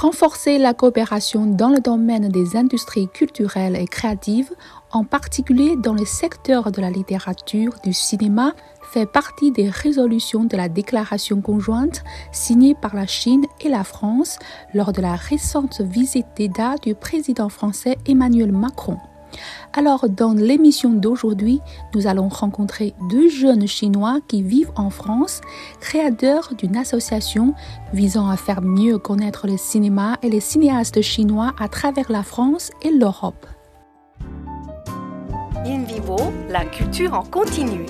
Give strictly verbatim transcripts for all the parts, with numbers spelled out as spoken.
Renforcer la coopération dans le domaine des industries culturelles et créatives, en particulier dans le secteur de la littérature, du cinéma, fait partie des résolutions de la déclaration conjointe signée par la Chine et la France lors de la récente visite d'État du président français Emmanuel Macron. Alors, dans l'émission d'aujourd'hui, nous allons rencontrer deux jeunes Chinois qui vivent en France, créateurs d'une association visant à faire mieux connaître le cinéma et les cinéastes chinois à travers la France et l'Europe. In Vivo, la culture en continu.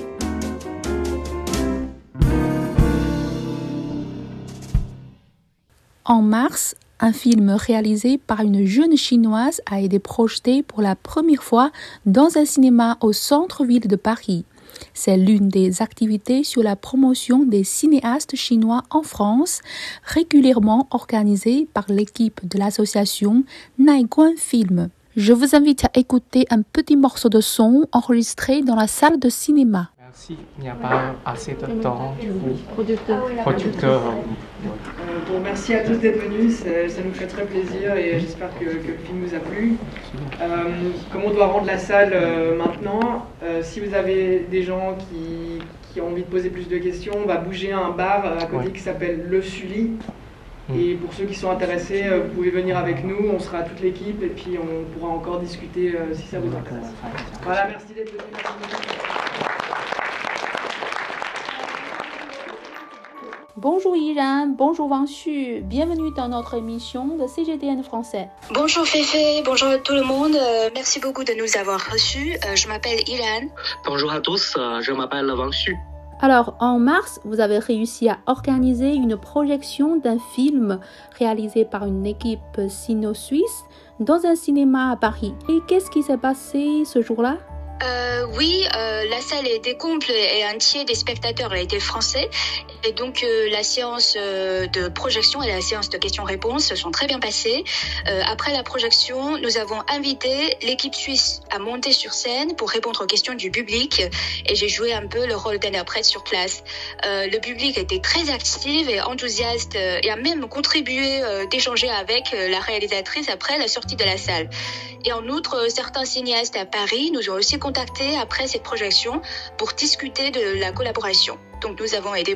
En mars, un film réalisé par une jeune chinoise a été projeté pour la première fois dans un cinéma au centre-ville de Paris. C'est l'une des activités sur la promotion des cinéastes chinois en France, régulièrement organisée par l'équipe de l'association Naiguan Film. Je vous invite à écouter un petit morceau de son enregistré dans la salle de cinéma. Merci, il n'y a pas assez de temps. Producteur. Producteur. Euh, bon, merci à tous d'être venus, ça, ça nous fait très plaisir et j'espère que, que le film vous a plu. Euh, comme on doit rendre la salle euh, maintenant, euh, si vous avez des gens qui, qui ont envie de poser plus de questions, on va bouger à un bar à côté ouais. qui s'appelle Le Sully. Mm. Et pour ceux qui sont intéressés, euh, vous pouvez venir avec nous, on sera toute l'équipe et puis on pourra encore discuter euh, si ça vous intéresse. Voilà, merci d'être venus. Bonjour Iran, bonjour Wang Xu, bienvenue dans notre émission de C G D N français. Bonjour Féfé, bonjour à tout le monde, euh, merci beaucoup de nous avoir reçus. Euh, je m'appelle Iran. Bonjour à tous, je m'appelle Wang Xu. Alors, en mars, vous avez réussi à organiser une projection d'un film réalisé par une équipe sino-suisse dans un cinéma à Paris. Et qu'est-ce qui s'est passé ce jour-là ? Euh, oui, euh, la salle était complète et un tiers des spectateurs étaient français. Et donc, euh, la séance euh, de projection et la séance de questions-réponses se sont très bien passées. Euh, après la projection, nous avons invité l'équipe suisse à monter sur scène pour répondre aux questions du public. Et j'ai joué un peu le rôle d'interprète sur place. Euh, le public était très actif et enthousiaste euh, et a même contribué euh, d'échanger avec euh, la réalisatrice après la sortie de la salle. Et en outre, certains cinéastes à Paris nous ont aussi contactés après cette projection pour discuter de la collaboration. Donc nous avons été